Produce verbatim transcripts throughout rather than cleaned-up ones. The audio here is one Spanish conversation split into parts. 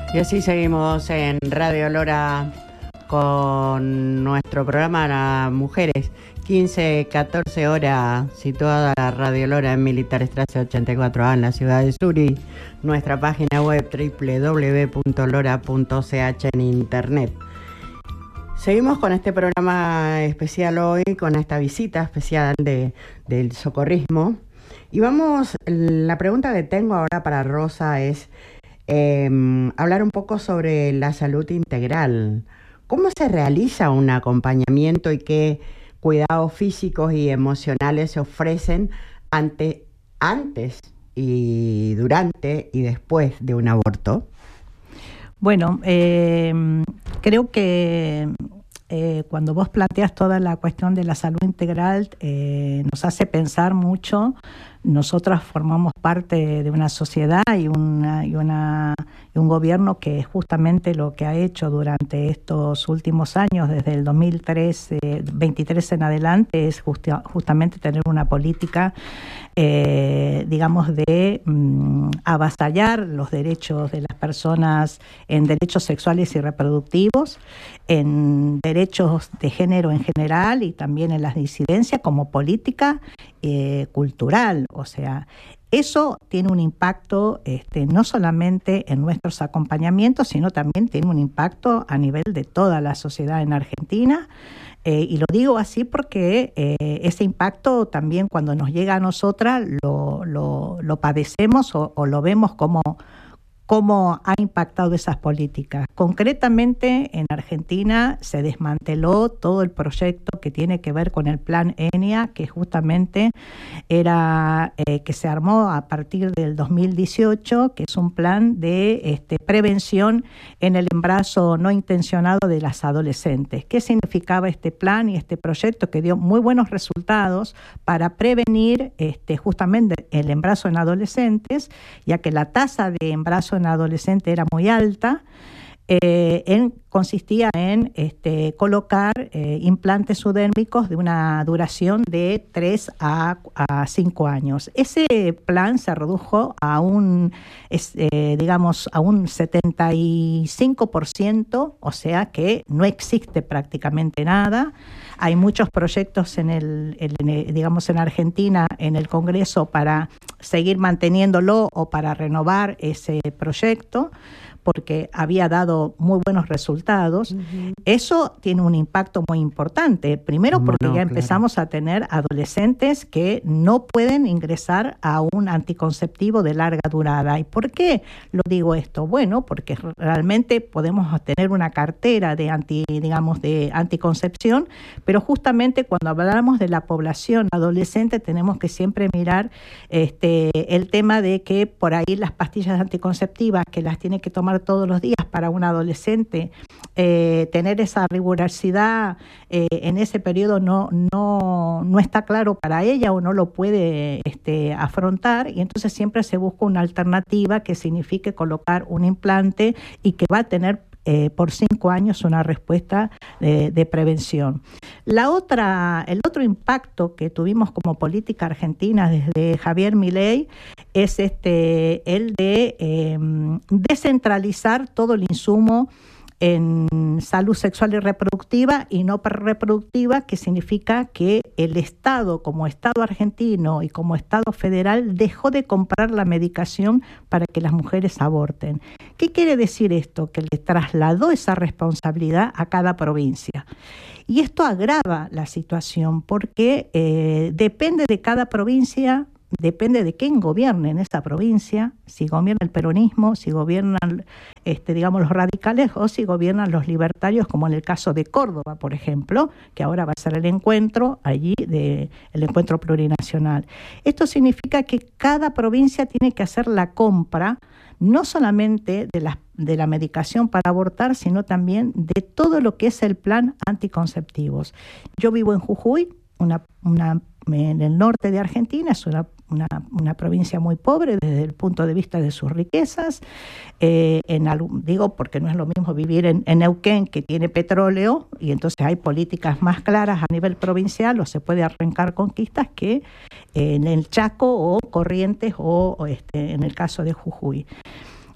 Y así seguimos en Radio Lora con nuestro programa Las Mujeres. quince, catorce horas, situada la Radio Lora en Militar Strasse ochenta y cuatro A en la ciudad de Zurich. Nuestra página web doble u doble u doble u punto lora punto c h en internet. Seguimos con este programa especial hoy, con esta visita especial de, del socorrismo. Y vamos, la pregunta que tengo ahora para Rosa es eh, hablar un poco sobre la salud integral. ¿Cómo se realiza un acompañamiento y qué cuidados físicos y emocionales se ofrecen ante, antes y durante y después de un aborto? Bueno, eh, creo que eh, cuando vos planteas toda la cuestión de la salud integral, eh, nos hace pensar mucho. Nosotras formamos parte de una sociedad y, una, y, una, y un gobierno que justamente lo que ha hecho durante estos últimos años, desde el dos mil trece, veintitrés en adelante, es justi- justamente tener una política, eh, digamos, de mm, avasallar los derechos de las personas en derechos sexuales y reproductivos, en derechos de género en general y también en las disidencias como política eh, cultural. O sea, eso tiene un impacto este, no solamente en nuestros acompañamientos, sino también tiene un impacto a nivel de toda la sociedad en Argentina. Eh, y lo digo así porque eh, ese impacto también cuando nos llega a nosotras lo, lo, lo padecemos o, o lo vemos como cómo ha impactado esas políticas. Concretamente, en Argentina se desmanteló todo el proyecto que tiene que ver con el Plan ENIA, que justamente era eh, que se armó a partir del dos mil dieciocho, que es un plan de este, prevención en el embarazo no intencionado de las adolescentes. ¿Qué significaba este plan y este proyecto que dio muy buenos resultados para prevenir este, justamente el embarazo en adolescentes, ya que la tasa de embarazo en adolescente era muy alta? Eh, en, consistía en este, colocar eh, implantes subdérmicos de una duración de tres a cinco años. Ese plan se redujo a un, es, eh, digamos, a un setenta y cinco por ciento, o sea que no existe prácticamente nada. Hay muchos proyectos en el, en, digamos, en Argentina, en el Congreso, para seguir manteniéndolo o para renovar ese proyecto, porque había dado muy buenos resultados. Uh-huh. Eso tiene un impacto muy importante. Primero porque no, ya empezamos claro. a tener adolescentes que no pueden ingresar a un anticonceptivo de larga durada. ¿Y por qué lo digo esto? Bueno, porque realmente podemos tener una cartera de anti, digamos, de anticoncepción, pero justamente cuando hablamos de la población adolescente tenemos que siempre mirar este, el tema de que por ahí las pastillas anticonceptivas que las tiene que tomar todos los días para un adolescente, eh, tener esa rigurosidad eh, en ese periodo no, no, no está claro para ella o no lo puede este, afrontar, y entonces siempre se busca una alternativa que signifique colocar un implante y que va a tener Eh, por cinco años una respuesta de, de prevención. La otra, el otro impacto que tuvimos como política argentina desde Javier Milei es este, el de eh, descentralizar todo el insumo en salud sexual y reproductiva y no reproductiva, que significa que el Estado, como Estado argentino y como Estado federal, dejó de comprar la medicación para que las mujeres aborten. ¿Qué quiere decir esto? Que le trasladó esa responsabilidad a cada provincia. Y esto agrava la situación porque eh, depende de cada provincia. Depende de quién gobierne en esa provincia, si gobierna el peronismo, si gobiernan este, digamos, los radicales o si gobiernan los libertarios, como en el caso de Córdoba, por ejemplo, que ahora va a ser el encuentro allí, de, el encuentro plurinacional. Esto significa que cada provincia tiene que hacer la compra, no solamente de la, de la medicación para abortar, sino también de todo lo que es el plan anticonceptivos. Yo vivo en Jujuy, una, una, en el norte de Argentina, es una Una, una provincia muy pobre desde el punto de vista de sus riquezas. Eh, en algún, digo, porque no es lo mismo vivir en, en Neuquén, que tiene petróleo, y entonces hay políticas más claras a nivel provincial, o se puede arrancar conquistas, que eh, en el Chaco o Corrientes o, o este, en el caso de Jujuy.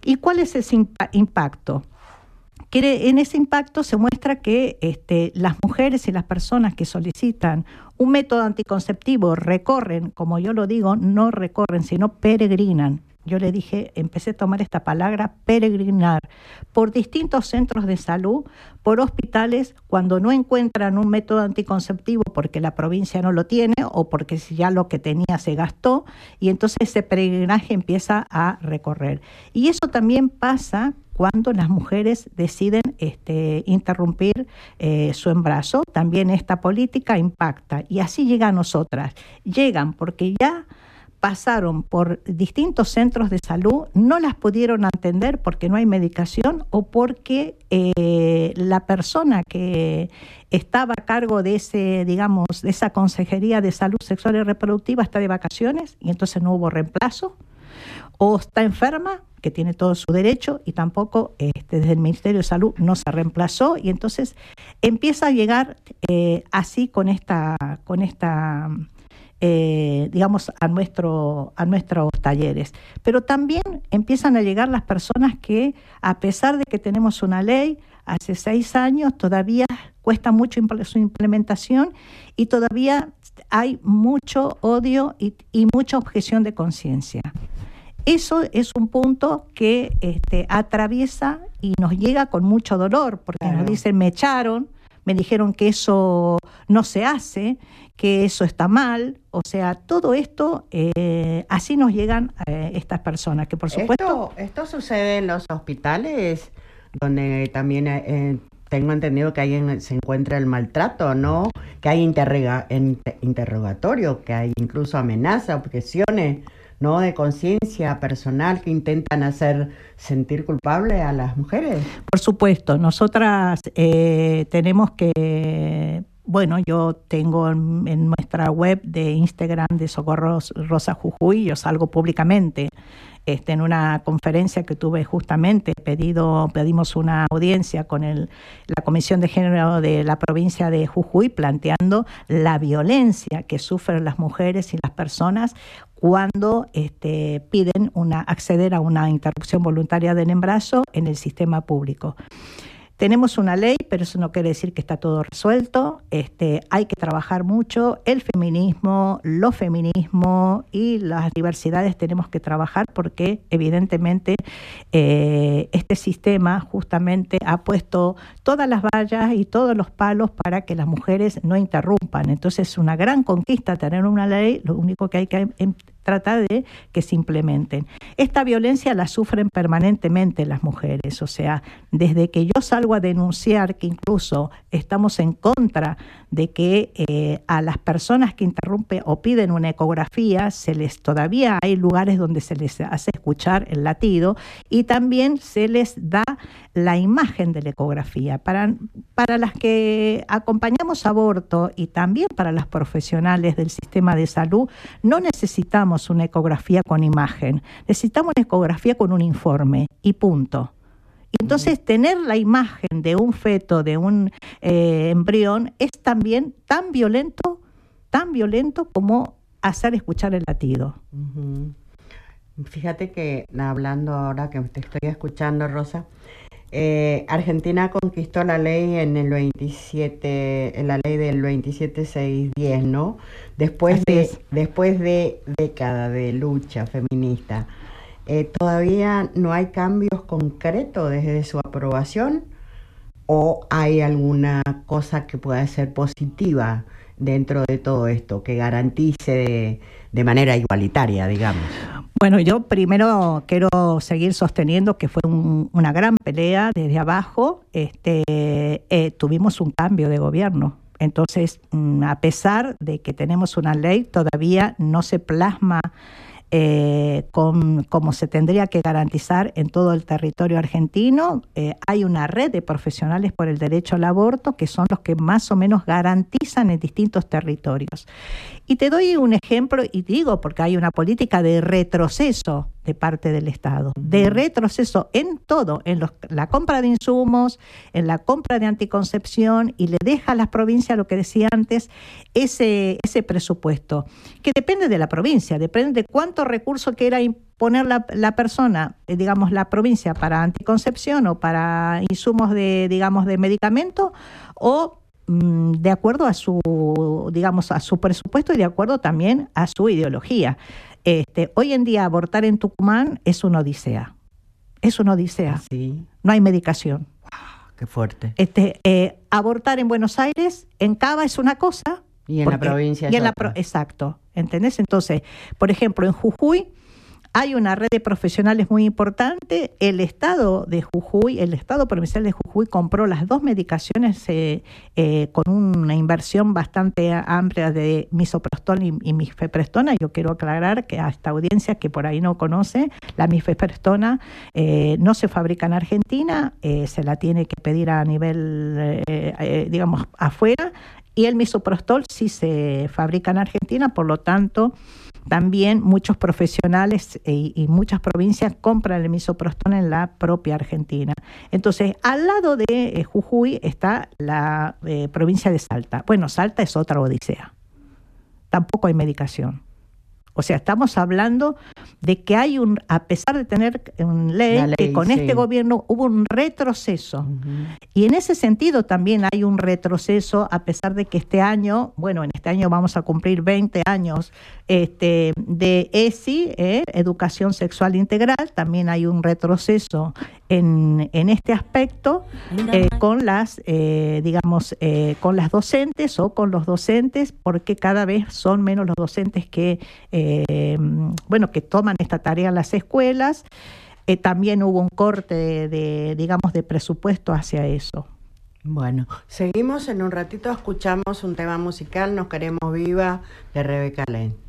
¿Y cuál es ese impa- impacto? Que en ese impacto se muestra que este, las mujeres y las personas que solicitan un método anticonceptivo recorren, como yo lo digo, no recorren, sino peregrinan. Yo le dije, empecé a tomar esta palabra, peregrinar, por distintos centros de salud, por hospitales, cuando no encuentran un método anticonceptivo porque la provincia no lo tiene o porque ya lo que tenía se gastó, y entonces ese peregrinaje empieza a recorrer. Y eso también pasa cuando las mujeres deciden este, interrumpir eh, su embarazo. También esta política impacta, y así llega a nosotras. Llegan porque ya pasaron por distintos centros de salud, no las pudieron atender porque no hay medicación o porque eh, la persona que estaba a cargo de ese, digamos, de esa consejería de salud sexual y reproductiva está de vacaciones y entonces no hubo reemplazo, o está enferma, que tiene todo su derecho, y tampoco este, desde el Ministerio de Salud no se reemplazó, y entonces empieza a llegar eh, así con esta, con esta Eh, digamos, a, nuestro, a nuestros talleres. Pero también empiezan a llegar las personas que, a pesar de que tenemos una ley, hace seis años todavía cuesta mucho su implementación y todavía hay mucho odio y, y mucha objeción de conciencia. Eso es un punto que este, atraviesa y nos llega con mucho dolor, porque claro, nos dicen, me echaron, me dijeron que eso no se hace, que eso está mal. O sea, todo esto, eh, así nos llegan eh, estas personas, que por supuesto... Esto, esto sucede en los hospitales, donde también eh, tengo entendido que ahí en, se encuentra el maltrato, ¿no? Que hay interroga, inter, interrogatorio, que hay incluso amenazas, objeciones, ¿no? De conciencia personal que intentan hacer sentir culpable a las mujeres. Por supuesto, nosotras eh, tenemos que... Bueno, yo tengo en, en nuestra web de Instagram de Socorro Rosa Jujuy, yo salgo públicamente este, en una conferencia que tuve justamente, pedido, pedimos una audiencia con el, la Comisión de Género de la provincia de Jujuy, planteando la violencia que sufren las mujeres y las personas cuando este, piden una, acceder a una interrupción voluntaria del embarazo en el sistema público. Tenemos una ley, pero eso no quiere decir que está todo resuelto. Este, hay que trabajar mucho. El feminismo, los feminismos y las diversidades tenemos que trabajar porque evidentemente eh, este sistema justamente ha puesto todas las vallas y todos los palos para que las mujeres no interrumpan. Entonces es una gran conquista tener una ley, lo único que hay que em, tratar de que se implementen. Esta violencia la sufren permanentemente las mujeres, o sea, desde que yo salgo a denunciar que incluso estamos en contra de que eh, a las personas que interrumpen o piden una ecografía, se les todavía hay lugares donde se les hace escuchar el latido y también se les da la imagen de la ecografía. Para, para las que acompañamos aborto y también para las profesionales del sistema de salud, no necesitamos una ecografía con imagen, necesitamos una ecografía con un informe y punto. Entonces, tener la imagen de un feto, de un eh, embrión, es también tan violento, tan violento como hacer escuchar el latido. Uh-huh. Fíjate que, hablando ahora que te estoy escuchando, Rosa, eh, Argentina conquistó la ley en el veintisiete, en la ley del veintisiete seiscientos diez, ¿no? Después Así de, es. después de décadas de lucha feminista. Eh, ¿Todavía no hay cambios concretos desde su aprobación o hay alguna cosa que pueda ser positiva dentro de todo esto, que garantice de, de manera igualitaria, digamos? Bueno, yo primero quiero seguir sosteniendo que fue un, una gran pelea desde abajo. Este, eh, tuvimos un cambio de gobierno. Entonces, a pesar de que tenemos una ley, todavía no se plasma Eh, con, como se tendría que garantizar en todo el territorio argentino. Eh, hay una red de profesionales por el derecho al aborto que son los que más o menos garantizan en distintos territorios. Y te doy un ejemplo y digo, porque hay una política de retroceso de parte del Estado, de retroceso en todo, en los, la compra de insumos, en la compra de anticoncepción, y le deja a las provincias, lo que decía antes, ese, ese presupuesto, que depende de la provincia, depende de cuánto recurso quiera imponer la, la persona, eh, digamos, la provincia para anticoncepción o para insumos de, digamos, de medicamento, o mmm, de acuerdo a su, digamos, a su presupuesto y de acuerdo también a su ideología. Este, hoy en día abortar en Tucumán es una odisea, es una odisea, Sí. no hay medicación. Qué fuerte. Este, eh, abortar en Buenos Aires, en Cava es una cosa. Y en porque, la provincia y es en la otra. pro, Exacto, ¿entendés? Entonces, por ejemplo, en Jujuy hay una red de profesionales muy importante. El Estado de Jujuy, el Estado Provincial de Jujuy compró las dos medicaciones eh, eh, con una inversión bastante amplia de misoprostol y, y mifeprestona. Yo quiero aclarar que a esta audiencia que por ahí no conoce, la mifeprestona eh, no se fabrica en Argentina, eh, se la tiene que pedir a nivel, eh, eh, digamos, afuera, y el misoprostol sí se fabrica en Argentina, por lo tanto, también muchos profesionales y, y muchas provincias compran el misoprostol en la propia Argentina. Entonces, al lado de eh, Jujuy está la eh, provincia de Salta. Bueno, Salta es otra odisea. Tampoco hay medicación. O sea, estamos hablando de que hay un, a pesar de tener una ley, ley que con sí. este gobierno hubo un retroceso. Uh-huh. Y en ese sentido también hay un retroceso, a pesar de que este año, bueno, en este año vamos a cumplir veinte años este, de E S I, eh, Educación Sexual Integral, también hay un retroceso en, en este aspecto eh, con las, eh, digamos, eh, con las docentes o con los docentes, porque cada vez son menos los docentes que Eh, bueno, que toman esta tarea en las escuelas. Eh, también hubo un corte de, de, digamos, de presupuesto hacia eso. Bueno, seguimos en un ratito, escuchamos un tema musical, Nos Queremos Viva, de Rebeca Lane.